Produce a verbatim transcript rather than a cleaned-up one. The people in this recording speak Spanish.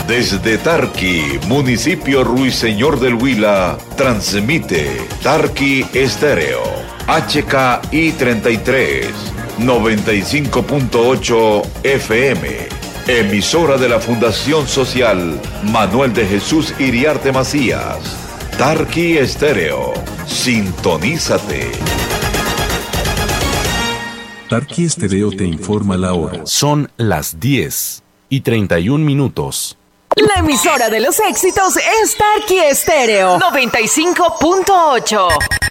Desde Tarqui, municipio Ruiseñor del Huila, transmite Tarqui Estéreo, H K I treinta y tres, noventa y cinco punto ocho F M, emisora de la Fundación Social Manuel de Jesús Iriarte Macías. Tarqui Estéreo, sintonízate. Tarqui Estéreo te informa la hora. Son las diez y treinta y un minutos. La emisora de los éxitos es Tarqui Estéreo noventa y cinco punto ocho.